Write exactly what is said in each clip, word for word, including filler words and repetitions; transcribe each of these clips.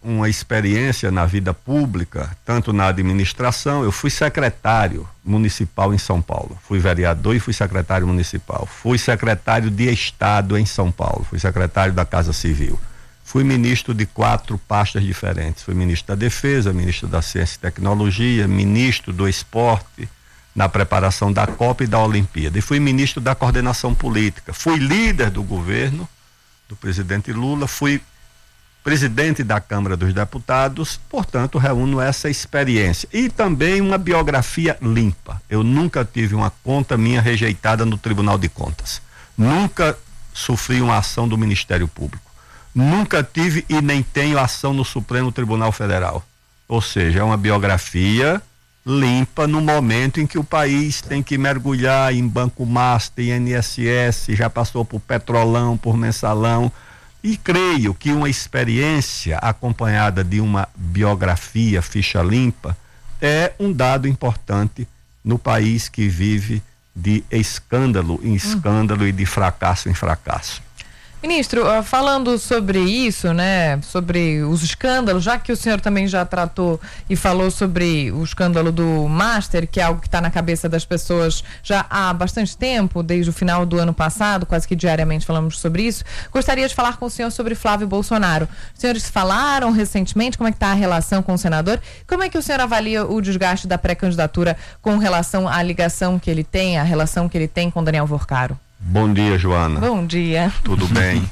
uma experiência na vida pública, tanto na administração. Eu fui secretário municipal em São Paulo, fui vereador e fui secretário municipal, fui secretário de Estado em São Paulo, fui secretário da Casa Civil, fui ministro de quatro pastas diferentes, fui ministro da Defesa, ministro da Ciência e Tecnologia, ministro do Esporte, na preparação da Copa e da Olimpíada, e fui ministro da Coordenação Política, fui líder do governo do presidente Lula, fui presidente da Câmara dos Deputados, portanto reúno essa experiência e também uma biografia limpa. Eu nunca tive uma conta minha rejeitada no Tribunal de Contas, nunca sofri uma ação do Ministério Público, nunca tive e nem tenho ação no Supremo Tribunal Federal, ou seja, é uma biografia limpa no momento em que o país tem que mergulhar em Banco Master, I N S S, já passou por Petrolão, por Mensalão, e creio que uma experiência acompanhada de uma biografia ficha limpa é um dado importante no país que vive de escândalo em escândalo hum. e de fracasso em fracasso. Ministro, falando sobre isso, né, sobre os escândalos, já que o senhor também já tratou e falou sobre o escândalo do Master, que é algo que está na cabeça das pessoas já há bastante tempo, desde o final do ano passado, quase que diariamente falamos sobre isso, gostaria de falar com o senhor sobre Flávio Bolsonaro. Os senhores falaram recentemente como é que está a relação com o senador, como é que o senhor avalia o desgaste da pré-candidatura com relação à ligação que ele tem, a relação que ele tem com Daniel Worcaro? Bom dia, Joana. Bom dia. Tudo bem?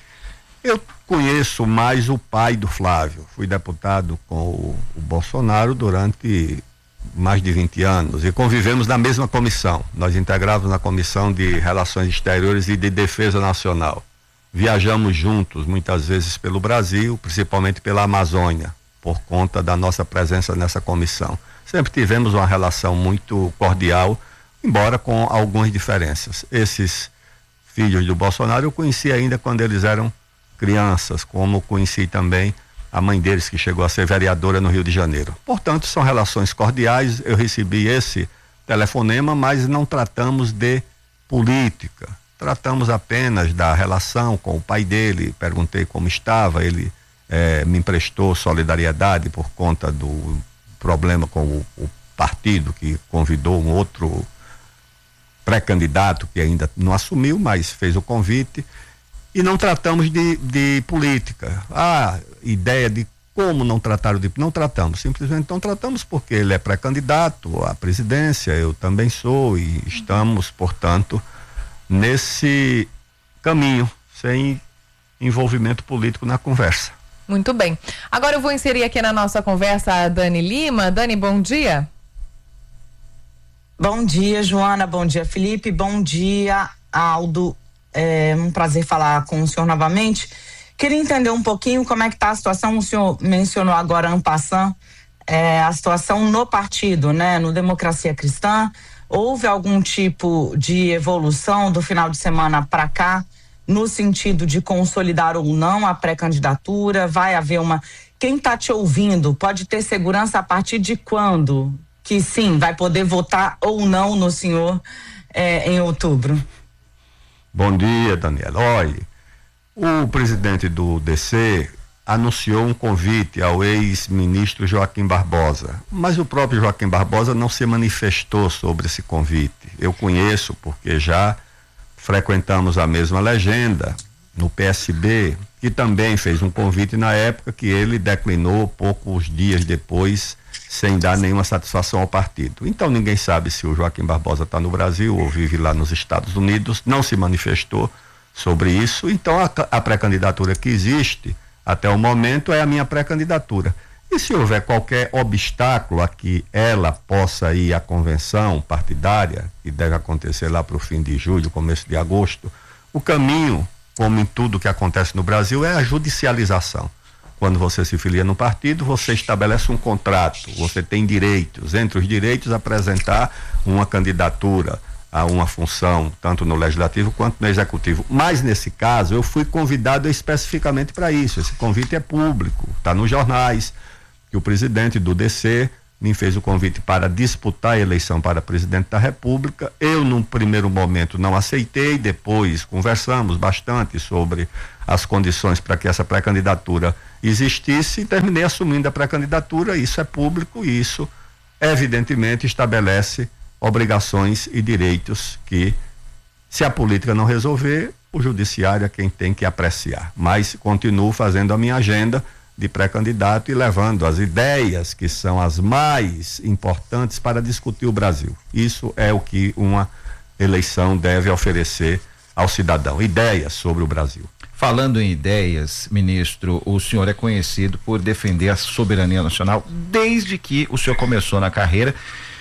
Eu conheço mais o pai do Flávio. Fui deputado com o, o Bolsonaro durante mais de vinte anos e convivemos na mesma comissão. Nós integrávamos na Comissão de Relações Exteriores e de Defesa Nacional. Viajamos juntos muitas vezes pelo Brasil, principalmente pela Amazônia, por conta da nossa presença nessa comissão. Sempre tivemos uma relação muito cordial, embora com algumas diferenças. Esses filhos do Bolsonaro eu conheci ainda quando eles eram crianças, como conheci também a mãe deles, que chegou a ser vereadora no Rio de Janeiro. Portanto, são relações cordiais. Eu recebi esse telefonema, mas não tratamos de política. Tratamos apenas da relação com o pai dele. Perguntei como estava, ele eh, me emprestou solidariedade por conta do problema com o, o partido que convidou um outro pré-candidato que ainda não assumiu, mas fez o convite, e não tratamos de, de política. A ideia de como não tratar de não tratamos, simplesmente não tratamos porque ele é pré-candidato à presidência, eu também sou, e estamos, portanto, nesse caminho, sem envolvimento político na conversa. Muito bem. Agora eu vou inserir aqui na nossa conversa a Dani Lima. Dani, bom dia. Bom dia, Joana, bom dia, Felipe, bom dia, Aldo, é um prazer falar com o senhor novamente. Queria entender um pouquinho como é que está a situação, o senhor mencionou agora en passant, é, a situação no partido, né, no Democracia Cristã. Houve algum tipo de evolução do final de semana para cá, no sentido de consolidar ou não a pré-candidatura? Vai haver uma... Quem está te ouvindo pode ter segurança a partir de quando que sim, vai poder votar ou não no senhor eh, em outubro? Bom dia, Daniela. Olha, o presidente do D C anunciou um convite ao ex-ministro Joaquim Barbosa, mas o próprio Joaquim Barbosa não se manifestou sobre esse convite. Eu conheço porque já frequentamos a mesma legenda no P S B, que também fez um convite na época que ele declinou poucos dias depois, sem dar nenhuma satisfação ao partido. Então ninguém sabe se o Joaquim Barbosa está no Brasil ou vive lá nos Estados Unidos, não se manifestou sobre isso. Então a, a pré-candidatura que existe até o momento é a minha pré-candidatura. E se houver qualquer obstáculo a que ela possa ir à convenção partidária, que deve acontecer lá para o fim de julho, começo de agosto, o caminho, como em tudo que acontece no Brasil, é a judicialização. Quando você se filia no partido, você estabelece um contrato, você tem direitos, entre os direitos apresentar uma candidatura a uma função, tanto no legislativo quanto no executivo. Mas nesse caso, eu fui convidado especificamente para isso. Esse convite é público, está nos jornais, que o presidente do D C me fez o convite para disputar a eleição para presidente da República. Eu, num primeiro momento, não aceitei, depois conversamos bastante sobre as condições para que essa pré-candidatura existisse e terminei assumindo a pré-candidatura. Isso é público e isso, evidentemente, estabelece obrigações e direitos que, se a política não resolver, o judiciário é quem tem que apreciar. Mas continuo fazendo a minha agenda de pré-candidato e levando as ideias que são as mais importantes para discutir o Brasil. Isso é o que uma eleição deve oferecer ao cidadão, ideias sobre o Brasil. Falando em ideias, ministro, o senhor é conhecido por defender a soberania nacional desde que o senhor começou na carreira.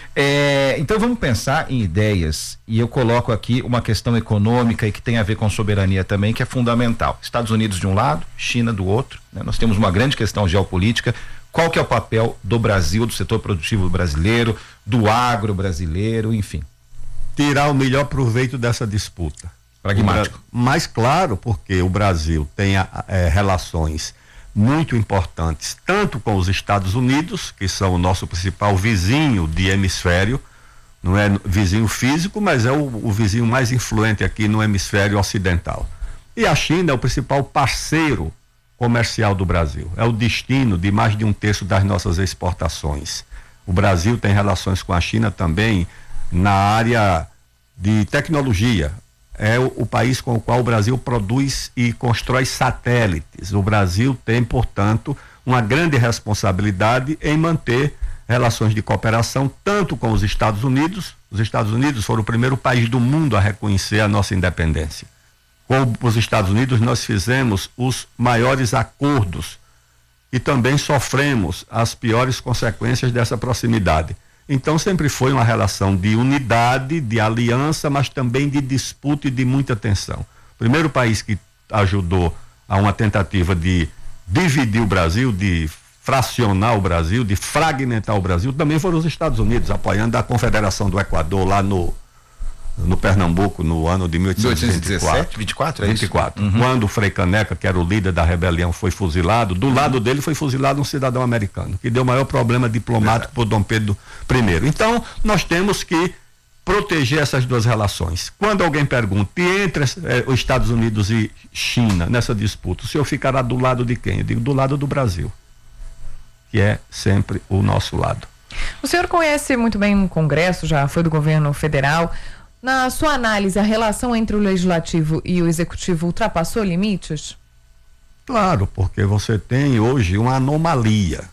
É, então vamos pensar em ideias, e eu coloco aqui uma questão econômica e que tem a ver com soberania também, que é fundamental. Estados Unidos de um lado, China do outro, né? Nós temos uma grande questão geopolítica. Qual que é o papel do Brasil, do setor produtivo brasileiro, do agro brasileiro, enfim? Tirar o melhor proveito dessa disputa. Pragmático. Mas claro, porque o Brasil tem é, relações muito importantes, tanto com os Estados Unidos, que são o nosso principal vizinho de hemisfério, não é vizinho físico, mas é o, o vizinho mais influente aqui no hemisfério ocidental. E a China é o principal parceiro comercial do Brasil, é o destino de mais de um terço das nossas exportações. O Brasil tem relações com a China também na área de tecnologia. É o, o país com o qual o Brasil produz e constrói satélites. O Brasil tem, portanto, uma grande responsabilidade em manter relações de cooperação tanto com os Estados Unidos. Os Estados Unidos foram o primeiro país do mundo a reconhecer a nossa independência. Com os Estados Unidos nós fizemos os maiores acordos e também sofremos as piores consequências dessa proximidade. Então sempre foi uma relação de unidade, de aliança, mas também de disputa e de muita tensão. O primeiro país que ajudou a uma tentativa de dividir o Brasil, de fracionar o Brasil, de fragmentar o Brasil, também foram os Estados Unidos, apoiando a Confederação do Equador lá no, no Pernambuco, no ano de mil oitocentos e vinte e quatro. vinte e quatro, é vinte e quatro. Uhum. Quando o Frei Caneca, que era o líder da rebelião, foi fuzilado, do lado dele foi fuzilado um cidadão americano, que deu o maior problema diplomático para o Dom Pedro I. Então, nós temos que proteger essas duas relações. Quando alguém pergunta, e entre eh, os Estados Unidos e China nessa disputa, o senhor ficará do lado de quem? Eu digo, do lado do Brasil, que é sempre o nosso lado. O senhor conhece muito bem o Congresso, já foi do governo federal. Na sua análise, a relação entre o Legislativo e o Executivo ultrapassou limites? Claro, porque você tem hoje uma anomalia.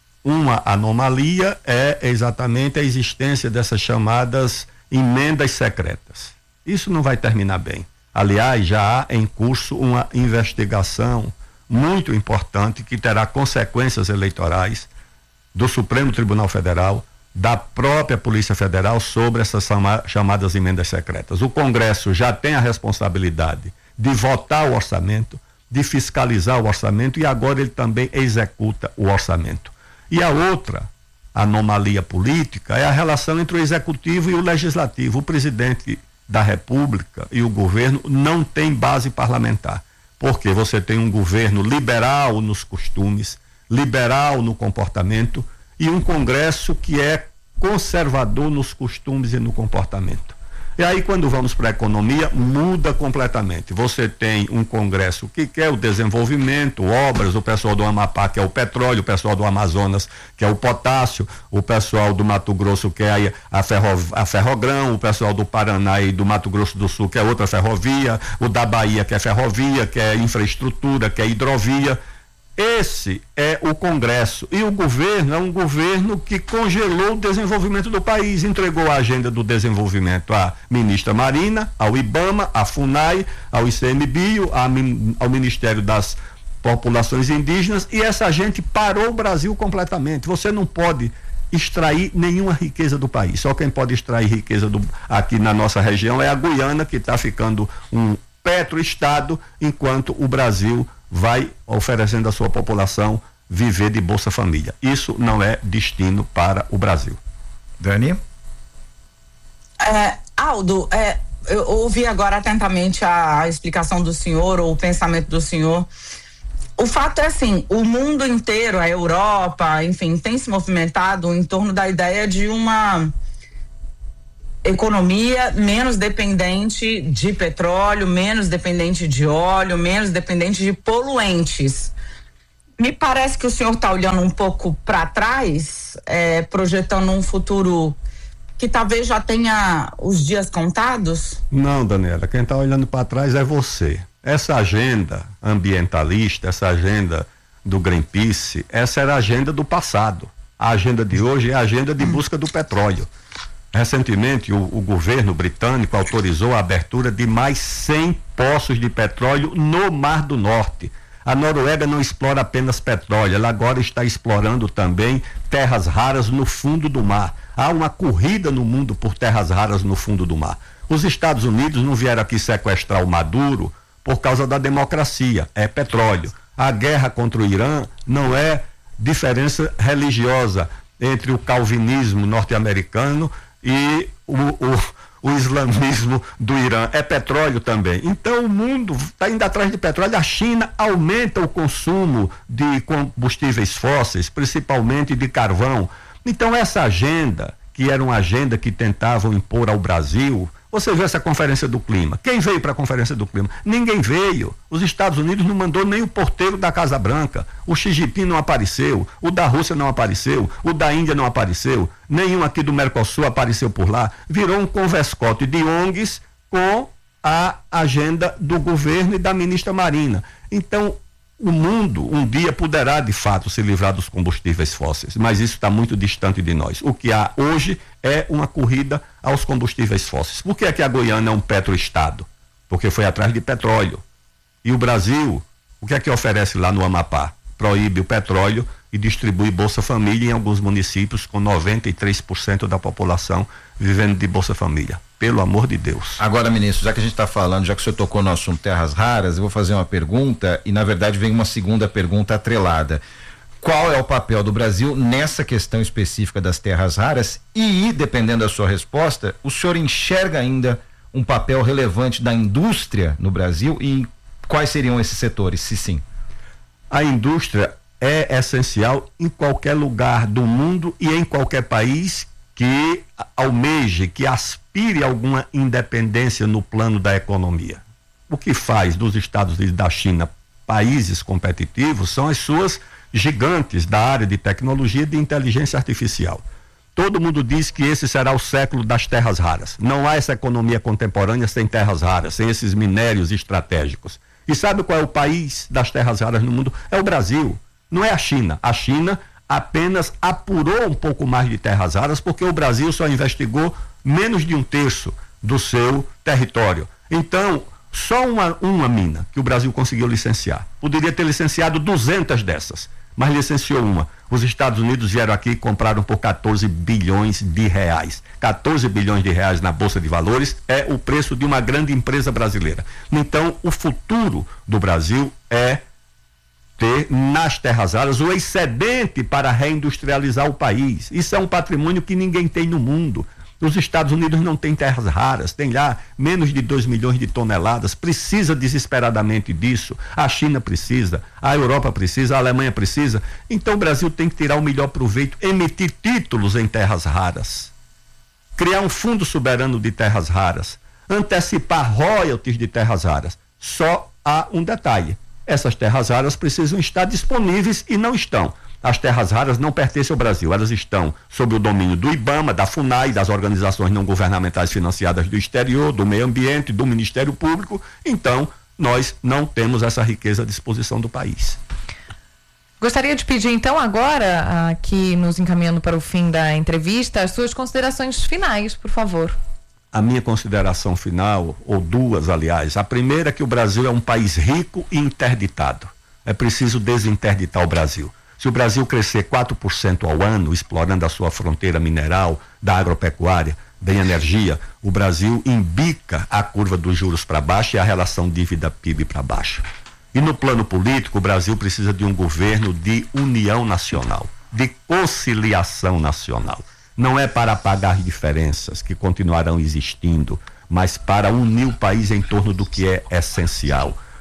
Uma anomalia é exatamente a existência dessas chamadas emendas secretas. Isso não vai terminar bem. Aliás, já há em curso uma investigação muito importante que terá consequências eleitorais do Supremo Tribunal Federal, da própria Polícia Federal sobre essas chamadas emendas secretas. O Congresso já tem a responsabilidade de votar o orçamento, de fiscalizar o orçamento e agora ele também executa o orçamento. E a outra anomalia política é a relação entre o Executivo e o Legislativo. O presidente da República e o governo não têm base parlamentar, porque você tem um governo liberal nos costumes, liberal no comportamento, e um Congresso que é conservador nos costumes e no comportamento. E aí, quando vamos para a economia, muda completamente. Você tem um Congresso que quer o desenvolvimento, obras, o pessoal do Amapá quer o petróleo, o pessoal do Amazonas quer o potássio, o pessoal do Mato Grosso quer a, ferro, a ferrogrão, o pessoal do Paraná e do Mato Grosso do Sul quer outra ferrovia, o da Bahia quer ferrovia, quer infraestrutura, quer hidrovia. Esse é o Congresso, e o governo é um governo que congelou o desenvolvimento do país, entregou a agenda do desenvolvimento à ministra Marina, ao IBAMA, à FUNAI, ao ICMBio, ao Ministério das Populações Indígenas, e essa gente parou o Brasil completamente. Você não pode extrair nenhuma riqueza do país, só quem pode extrair riqueza do, aqui na nossa região é a Guiana, que está ficando um petroestado, enquanto o Brasil vai oferecendo à sua população viver de Bolsa Família. Isso não é destino para o Brasil. Dani? É, Aldo, é, eu ouvi agora atentamente a, a explicação do senhor, ou o pensamento do senhor. o fato é assim, o mundo inteiro, a Europa, enfim, tem se movimentado em torno da ideia de uma economia menos dependente de petróleo, menos dependente de óleo, menos dependente de poluentes. Me parece que o senhor está olhando um pouco para trás, é, projetando um futuro que talvez já tenha os dias contados? Não, Daniela, quem está olhando para trás é você. Essa agenda ambientalista, essa agenda do Greenpeace, essa era a agenda do passado. A agenda de hoje é a agenda de busca do petróleo. Recentemente, o, o governo britânico autorizou a abertura de mais cem poços de petróleo no Mar do Norte. A Noruega não explora apenas petróleo, ela agora está explorando também terras raras no fundo do mar. Há uma corrida no mundo por terras raras no fundo do mar. Os Estados Unidos não vieram aqui sequestrar o Maduro por causa da democracia, é petróleo. A guerra contra o Irã não é diferença religiosa entre o calvinismo norte-americano e o, o, o islamismo do Irã, é petróleo também. Então o mundo está indo atrás de petróleo. A China aumenta o consumo de combustíveis fósseis, principalmente de carvão. Então essa agenda, que era uma agenda que tentavam impor ao Brasil, você vê essa conferência do clima. Quem veio para a conferência do clima? Ninguém veio. Os Estados Unidos não mandou nem o porteiro da Casa Branca. O Xi Jinping não apareceu. O da Rússia não apareceu. O da Índia não apareceu. Nenhum aqui do Mercosul apareceu por lá. Virou um converscote de O N Gs com a agenda do governo e da ministra Marina. Então, o mundo um dia poderá de fato se livrar dos combustíveis fósseis, mas isso está muito distante de nós. O que há hoje é uma corrida aos combustíveis fósseis. Por que é que a Goiânia é um petroestado? Porque foi atrás de petróleo. E o Brasil, o que é que oferece lá no Amapá? Proíbe o petróleo e distribui Bolsa Família em alguns municípios com noventa e três por cento da população vivendo de Bolsa Família. Pelo amor de Deus. Agora, ministro, já que a gente está falando, já que o senhor tocou no assunto terras raras, eu vou fazer uma pergunta e, na verdade, vem uma segunda pergunta atrelada. Qual é o papel do Brasil nessa questão específica das terras raras? E, dependendo da sua resposta, o senhor enxerga ainda um papel relevante da indústria no Brasil e quais seriam esses setores, se sim? A indústria é essencial em qualquer lugar do mundo e em qualquer país que almeje, que aspire a alguma independência no plano da economia. O que faz dos Estados Unidos e da China países competitivos são as suas gigantes da área de tecnologia e de inteligência artificial. Todo mundo diz que esse será o século das terras raras. Não há essa economia contemporânea sem terras raras, sem esses minérios estratégicos. E sabe qual é o país das terras raras no mundo? É o Brasil, não é a China. A China apenas apurou um pouco mais de terras raras porque o Brasil só investigou menos de um terço do seu território. Então, só uma, uma mina que o Brasil conseguiu licenciar. Poderia ter licenciado duzentas dessas, mas licenciou uma. Os Estados Unidos vieram aqui e compraram por quatorze bilhões de reais. quatorze bilhões de reais na Bolsa de Valores é o preço de uma grande empresa brasileira. Então, o futuro do Brasil é ter nas terras raras o excedente para reindustrializar o país. Isso é um patrimônio que ninguém tem no mundo. Os Estados Unidos não têm terras raras, tem lá menos de dois milhões de toneladas, precisa desesperadamente disso. A China precisa, a Europa precisa, a Alemanha precisa. Então o Brasil tem que tirar o melhor proveito, emitir títulos em terras raras, criar um fundo soberano de terras raras, antecipar royalties de terras raras. Só há um detalhe: essas terras raras precisam estar disponíveis e não estão. As terras raras não pertencem ao Brasil, elas estão sob o domínio do IBAMA, da FUNAI, das organizações não governamentais financiadas do exterior, do meio ambiente, do Ministério Público. Então, nós não temos essa riqueza à disposição do país. Gostaria de pedir então agora, aqui nos encaminhando para o fim da entrevista, as suas considerações finais, por favor. A minha consideração final, ou duas, aliás. A primeira é que o Brasil é um país rico e interditado. É preciso desinterditar o Brasil. Se o Brasil crescer quatro por cento ao ano, explorando a sua fronteira mineral, da agropecuária, da energia, o Brasil embica a curva dos juros para baixo e a relação dívida-P I B para baixo. E no plano político, o Brasil precisa de um governo de união nacional, de conciliação nacional. Não é para apagar diferenças que continuarão existindo, mas para unir o país em torno do que é essencial.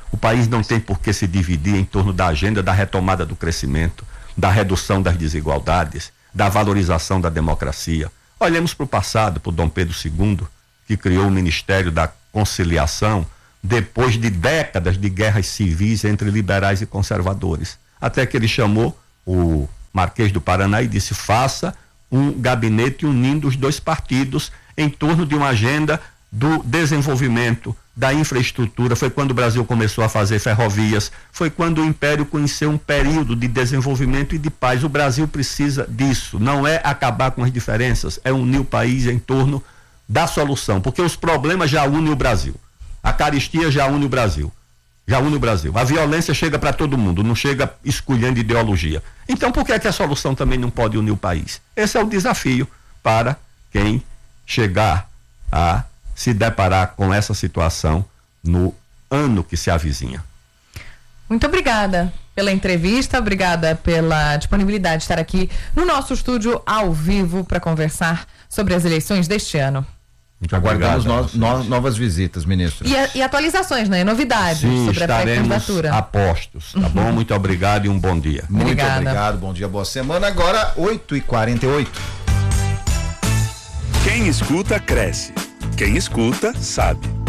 O país não tem por que se dividir em torno da agenda da retomada do crescimento, da redução das desigualdades, da valorização da democracia. Olhemos para o passado, para o Dom Pedro segundo, que criou o Ministério da Conciliação, depois de décadas de guerras civis entre liberais e conservadores. Até que ele chamou o Marquês do Paraná e disse: faça um gabinete unindo os dois partidos em torno de uma agenda do desenvolvimento, da infraestrutura. Foi quando o Brasil começou a fazer ferrovias, foi quando o Império conheceu um período de desenvolvimento e de paz. O Brasil precisa disso, não é acabar com as diferenças, é unir o país em torno da solução, porque os problemas já unem o Brasil, a caristia já une o Brasil, já une o Brasil, a violência chega para todo mundo, não chega escolhendo ideologia. Então por que é que a solução também não pode unir o país? Esse é o desafio para quem chegar a se deparar com essa situação no ano que se avizinha. Muito obrigada pela entrevista, obrigada pela disponibilidade de estar aqui no nosso estúdio ao vivo para conversar sobre as eleições deste ano. Muito Aguardamos no, no, novas visitas, ministro. E, e atualizações, né? E novidades Sim, sobre a pré-candidatura. Apostos, tá bom? Muito obrigado e um bom dia. Muito Obrigada. obrigado, bom dia, boa semana. Agora, oito e quarenta e oito. Quem escuta, cresce. Quem escuta, sabe.